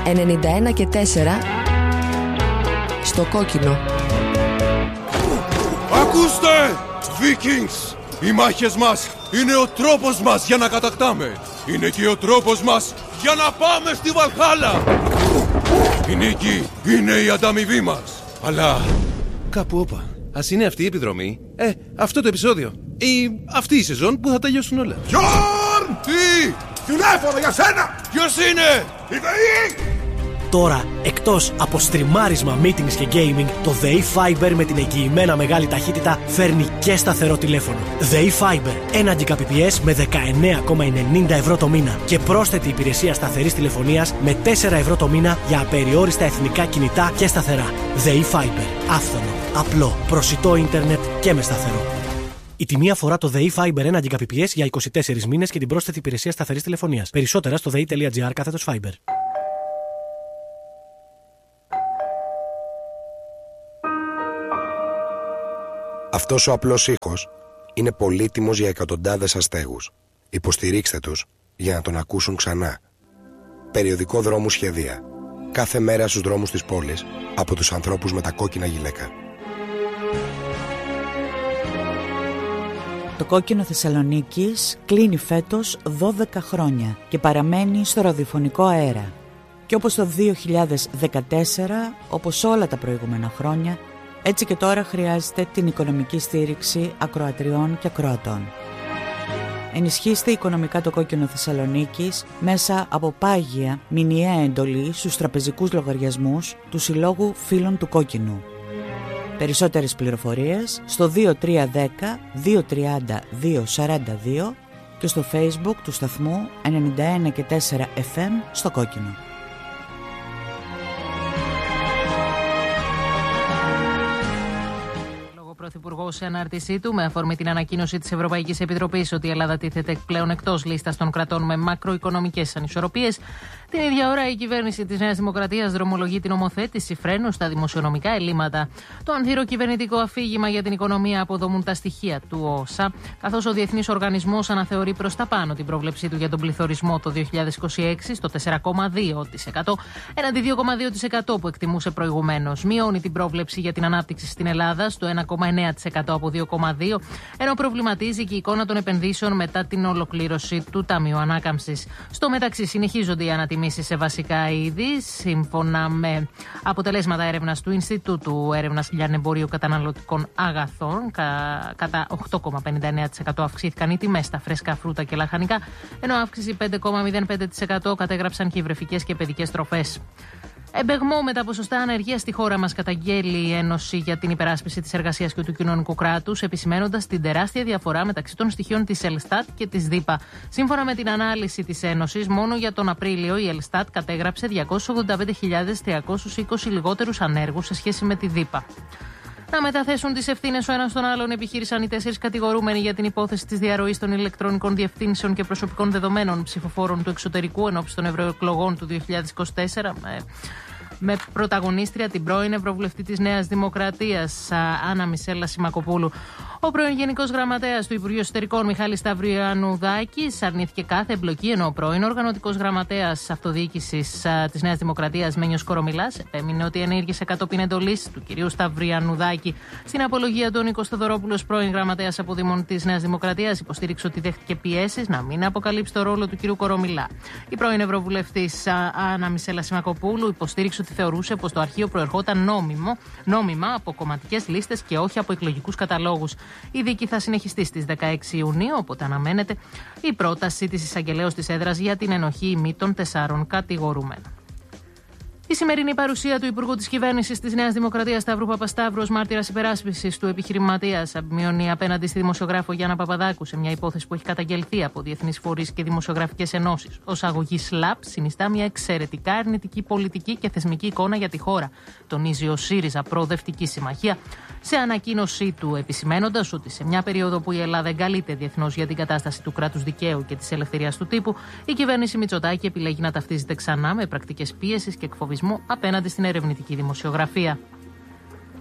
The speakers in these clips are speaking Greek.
91 και 4 στο κόκκινο. Ακούστε, Vikings! Οι μάχες μας είναι ο τρόπος μας για να κατακτάμε. Είναι και ο τρόπος μας για να πάμε στη Βαλχάλα. Η νίκη είναι η ανταμοιβή μας. Αλλά κάπου όπα. Ας είναι αυτή η επιδρομή, αυτό το επεισόδιο ή αυτή η σεζόν που θα τελειώσουν όλα. Γιόρν! Τι! Τηλέφωνο για σένα! Ποιος είναι? Η ΔΕΗ! Τώρα, εκτός από στριμάρισμα, meetings και gaming, το ΔΕΗ Fiber με την εγγυημένα μεγάλη ταχύτητα φέρνει και σταθερό τηλέφωνο. ΔΕΗ Fiber, 1 Gbps με 19,90 ευρώ το μήνα και πρόσθετη υπηρεσία σταθερής τηλεφωνίας με 4 ευρώ το μήνα για απεριόριστα εθνικά κινητά και σταθερά. ΔΕΗ Fiber, άφθονο, απλό, προσιτό ίντερνετ και με σταθερό. Η τιμή αφορά το ΔΕΗ Fiber 1 Gbps για 24 μήνες και την πρόσθετη υπηρεσία σταθερής τηλεφωνίας. Περισσότερα στο dei.gr/Fiber. Αυτός ο απλός ήχος είναι πολύτιμος για εκατοντάδες αστέγους. Υποστηρίξτε τους για να τον ακούσουν ξανά. Περιοδικό Δρόμου Σχεδία. Κάθε μέρα στους δρόμους της πόλης από τους ανθρώπους με τα κόκκινα γυλαίκα. Το κόκκινο Θεσσαλονίκης κλείνει φέτος 12 χρόνια και παραμένει στο ραδιοφωνικό αέρα. Και όπως το 2014, όπως όλα τα προηγούμενα χρόνια, έτσι και τώρα χρειάζεται την οικονομική στήριξη ακροατριών και ακροατών. Ενισχύστε οικονομικά το κόκκινο Θεσσαλονίκης μέσα από πάγια μηνιαία εντολή στους τραπεζικούς λογαριασμούς του Συλλόγου Φίλων του Κόκκινου. Περισσότερες πληροφορίες στο 2310 230 242 και στο Facebook του σταθμού 91 και 4 FM στο κόκκινο. Πρωθυπουργός σε ανάρτησή του με αφορμή την ανακοίνωση της Ευρωπαϊκής Επιτροπής ότι η Ελλάδα τίθεται πλέον εκτός λίστας των κρατών με μακροοικονομικές ανισορροπίες. Την ίδια ώρα η κυβέρνηση της Νέας Δημοκρατίας δρομολογεί την ομοθέτηση φρένου στα δημοσιονομικά ελλείμματα. Το ανθυρό κυβερνητικό αφήγημα για την οικονομία αποδομούν τα στοιχεία του ΩΣΑ, καθώς ο Διεθνής Οργανισμός αναθεωρεί προς τα πάνω την πρόβλεψή του για τον πληθωρισμό το 2026 στο 4,2% έναντι 2,2% που εκτιμούσε προηγουμένως. Μειώνει την πρόβλεψη για την ανάπτυξη στην Ελλάδα στο 1,9% από 2,2%, ενώ προβληματίζει και η εικόνα των επενδύσεων μετά την ολοκλήρωση του Ταμείου Ανάκαμψης. Στο μεταξύ, συνεχίζονται οι ανατιμήσεις σε βασικά είδη. Σύμφωνα με αποτελέσματα έρευνας του Ινστιτούτου Έρευνας Λιανεμπορίου Καταναλωτικών Αγαθών, κατά 8,59% αυξήθηκαν οι τιμές στα φρέσκα φρούτα και λαχανικά, ενώ αύξηση 5,05% κατέγραψαν και οι βρεφικές και παιδικές τροφές. Εμπεγμό με τα ποσοστά ανεργίας στη χώρα μας καταγγέλει η Ένωση για την Υπεράσπιση της Εργασίας και του Κοινωνικού Κράτους, επισημαίνοντας την τεράστια διαφορά μεταξύ των στοιχείων της Ελστάτ και της ΔΥΠΑ. Σύμφωνα με την ανάλυση της Ένωσης, μόνο για τον Απρίλιο η Ελστάτ κατέγραψε 285.320 λιγότερους ανέργους σε σχέση με τη ΔΥΠΑ. Να μεταθέσουν τις ευθύνες ο ένας στον άλλον επιχείρησαν οι 4 κατηγορούμενοι για την υπόθεση της διαρροής των ηλεκτρονικών διευθύνσεων και προσωπικών δεδομένων ψηφοφόρων του εξωτερικού ενόψει των ευρωεκλογών του 2024. Με πρωταγωνίστρια την πρώην Ευρωβουλευτή της Νέας Δημοκρατίας, Άννα Μισέλα Σιμακοπούλου. Ο πρώην Γενικός Γραμματέας του Υπουργείου Εσωτερικών, Μιχάλης Σταυριανουδάκης, αρνήθηκε κάθε εμπλοκή, ενώ ο πρώην Οργανωτικός Γραμματέας Αυτοδιοίκησης της Νέας Δημοκρατίας, Μένιος Κορομιλάς, επέμεινε ότι ενήργησε κατόπιν εντολής του κυρίου Σταυριανουδάκη. Στην απολογία του, ο Νίκος Θεοδωρόπουλος, πρώην Γραμματέας Αποδήμων της Νέας Δημοκρατίας, υποστήριξε ότι δέχτηκε πιέσεις να μην αποκαλύψει το ρόλο του κυρίου Κορομιλά. Η πρώην Ευρωβουλευτής Άννα Μισέλα Σιμακοπούλου υποστήριξε ότι θεωρούσε πως το αρχείο προερχόταν νόμιμα από κομματικές λίστες και όχι από εκλογικούς καταλόγους. Η δίκη θα συνεχιστεί στις 16 Ιουνίου, οπότε αναμένεται η πρόταση της εισαγγελέως της έδρας για την ενοχή ημί των 4 κατηγορουμένων. Η σημερινή παρουσία του Υπουργού της Κυβέρνησης της Νέας Δημοκρατίας Σταύρου Παπασταύρου ως μάρτυρας υπεράσπισης του επιχειρηματίας μειώνει απέναντι στη δημοσιογράφο Γιάννα Παπαδάκου σε μια υπόθεση που έχει καταγγελθεί από διεθνείς φορείς και δημοσιογραφικές ενώσεις. Ως αγωγή ΣΛΑΠ συνιστά μια εξαιρετικά αρνητική πολιτική και θεσμική εικόνα για τη χώρα, τονίζει ο ΣΥΡΙΖΑ Προοδευτική Συμμαχία, σε ανακοίνωσή του επισημένοντας ότι σε μια περίοδο που η Ελλάδα εγκαλείται διεθνώς για την κατάσταση του κράτους δικαίου και της ελευθερίας του τύπου, η κυβέρνηση Μητσοτάκη επιλέγει να ταυτίζεται ξανά με πρακτικές πίεσης και εκφοβισμού απέναντι στην ερευνητική δημοσιογραφία.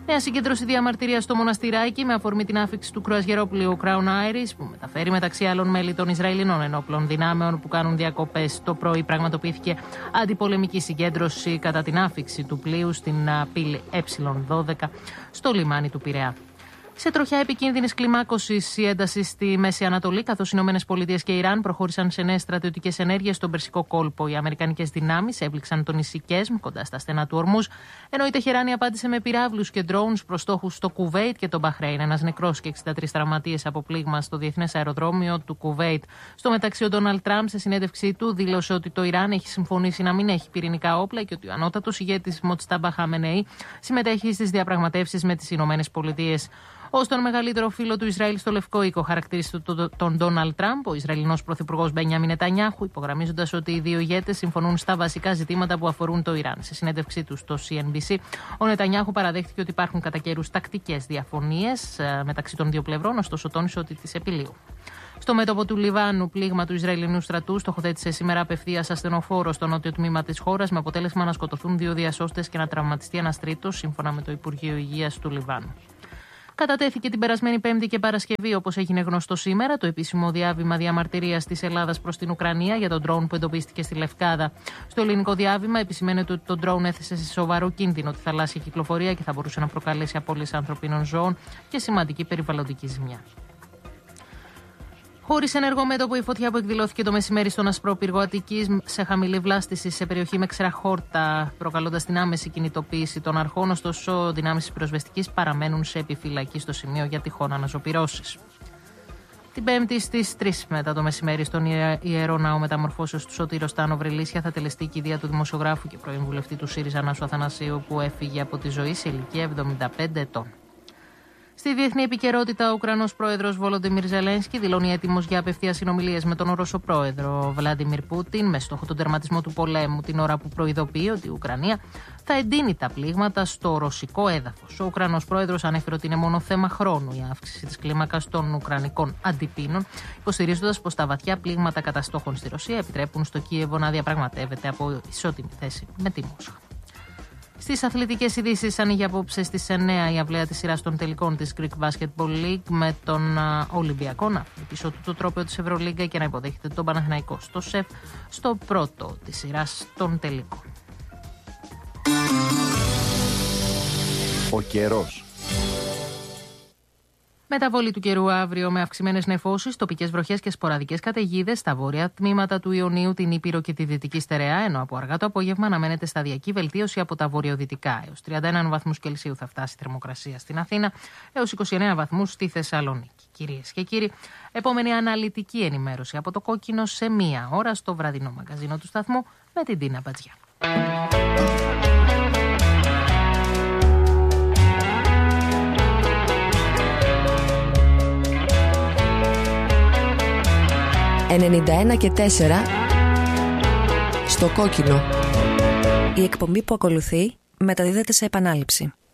Νέα συγκέντρωση διαμαρτυρίας στο Μοναστηράκι με αφορμή την άφιξη του κρουαζιερόπλοιου Crown Iris, που μεταφέρει μεταξύ άλλων μέλη των Ισραηλινών ενόπλων δυνάμεων που κάνουν διακοπές. Το πρωί πραγματοποιήθηκε αντιπολεμική συγκέντρωση κατά την άφιξη του πλοίου στην πύλη Ε12 στο λιμάνι του Πειραιά. Σε τροχιά επικίνδυνης κλιμάκωσης η ένταση στη Μέση Ανατολή, καθώς οι ΗΠΑ και Ιράν προχώρησαν σε νέες στρατιωτικές ενέργειες στον Περσικό κόλπο. Οι αμερικανικές δυνάμεις έβληξαν το νησί Κέσμ κοντά στα στενά του Ορμούζ, ενώ η Τεχεράνη απάντησε με πυράβλους και ντρόουνς προς στόχους στο Κουβέιτ και το Μπαχρέιν. Ένας νεκρός και 63 τραυματίες από πλήγμα στο διεθνές αεροδρόμιο του Κουβέιτ. Στο μεταξύ, ο Ντόναλντ Τραμπ σε συνέντευξή του δήλωσε ότι το Ιράν έχει συμφωνήσει να μην έχει πυρηνικά όπλα και ότι ο ανώτατος ηγέτης Μοτστάμπα Χαμενεή συμμετέχει στις διαπραγματεύσεις με τις ΗΠΑ. Ως τον μεγαλύτερο φίλο του Ισραήλ στο Λευκό Οίκο, χαρακτήρισε τον Ντόναλντ Τραμπ, ο Ισραηλινός πρωθυπουργός Μπενιάμιν Νετανιάχου, υπογραμμίζοντας ότι οι δύο ηγέτες συμφωνούν στα βασικά ζητήματα που αφορούν το Ιράν. Σε συνέντευξή του στο CNBC, ο Νετανιάχου παραδέχτηκε ότι υπάρχουν κατά καιρούς τακτικές διαφωνίες μεταξύ των δύο πλευρών, ωστόσο τόνισε ότι τις επιλύουν. Στο μέτωπο του Λιβάνου, πλήγμα του Ισραηλινού στρατού στοχοθέτησε σήμερα απευθείας ασθενοφόρο στο νότιο τμήμα της χώρας, με αποτέλεσμα να σκοτωθούν 2 διασώστες και να τραυματιστεί ένας τρίτος, σύμφωνα με το Υπουργείο Υγείας του Λιβάνου. Κατατέθηκε την περασμένη Πέμπτη και Παρασκευή, όπως έγινε γνωστό σήμερα, το επίσημο διάβημα διαμαρτυρίας της Ελλάδας προς την Ουκρανία για τον ντρόουν που εντοπίστηκε στη Λευκάδα. Στο ελληνικό διάβημα επισημαίνεται ότι το ντρόουν έθεσε σε σοβαρό κίνδυνο τη θαλάσσια κυκλοφορία και θα μπορούσε να προκαλέσει απώλειες ανθρωπίνων ζώων και σημαντική περιβαλλοντική ζημιά. Χωρίς ενεργό μέτωπο, η φωτιά που εκδηλώθηκε το μεσημέρι στον Ασπρόπυργο Αττικής σε χαμηλή βλάστηση σε περιοχή με ξερά χόρτα, προκαλώντας την άμεση κινητοποίηση των αρχών, ωστόσο δυνάμεις της πυροσβεστικής παραμένουν σε επιφυλακή στο σημείο για τυχόν αναζωπυρώσεις. Την Πέμπτη στις 3 μετά το μεσημέρι στον Ιερό Ναό Μεταμορφώσεως του Σωτήρος Στάνο Βρυλίσια θα τελεστεί η κηδεία του δημοσιογράφου και πρώην βουλευτή του ΣΥΡΙΖΑ Νάσου Αθανασίου, που έφυγε από τη ζωή σε ηλικία 75 ετών. Στη διεθνή επικαιρότητα, ο Ουκρανός πρόεδρος Βολοντιμίρ Ζελένσκι δηλώνει έτοιμος για απευθείας συνομιλίες με τον Ρώσο πρόεδρο Βλάντιμιρ Πούτιν με στόχο τον τερματισμό του πολέμου, την ώρα που προειδοποιεί ότι η Ουκρανία θα εντείνει τα πλήγματα στο ρωσικό έδαφος. Ο Ουκρανός πρόεδρος ανέφερε ότι είναι μόνο θέμα χρόνου η αύξηση της κλίμακας των ουκρανικών αντιπίνων, υποστηρίζοντας πως τα βαθιά πλήγματα κατά στόχων στη Ρωσία επιτρέπουν στο Κίεβο να διαπραγματεύεται από ισότιμη θέση με τη Μόσχα. Στις αθλητικές ειδήσεις, ανοίγει απόψε στις 9 η αυλαία της σειράς των τελικών της Greek Basketball League με τον Ολυμπιακό να φέρει πίσω του το τρόπαιο της Ευρωλίγκα και να υποδέχεται τον Παναθηναϊκό στο ΣΕΦ στο πρώτο της σειράς των τελικών. Ο καιρός. Μεταβολή του καιρού αύριο με αυξημένες νεφώσεις, τοπικές βροχές και σποραδικές καταιγίδες στα βόρεια τμήματα του Ιωνίου, την Ήπειρο και τη Δυτική Στερεά, ενώ από αργά το απόγευμα αναμένεται σταδιακή βελτίωση από τα βορειοδυτικά. Έως 31 βαθμούς Κελσίου θα φτάσει η θερμοκρασία στην Αθήνα, έως 29 βαθμούς στη Θεσσαλονίκη. Κυρίες και κύριοι, επόμενη αναλυτική ενημέρωση από το Κόκκινο σε 1 ώρα στο βραδινό μαγκαζίνο του σταθμού με την Τίνα Μπατζιά. 91,4 στο Κόκκινο. Η εκπομπή που ακολουθεί μεταδίδεται σε επανάληψη.